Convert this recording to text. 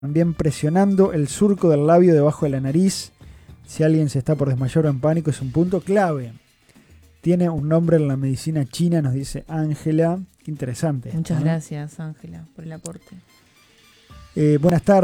También presionando el surco del labio debajo de la nariz. Si alguien se está por desmayar o en pánico, es un punto clave. Tiene un nombre en la medicina china, nos dice Ángela. Qué interesante. Muchas gracias, Ángela, por el aporte. Buenas tardes.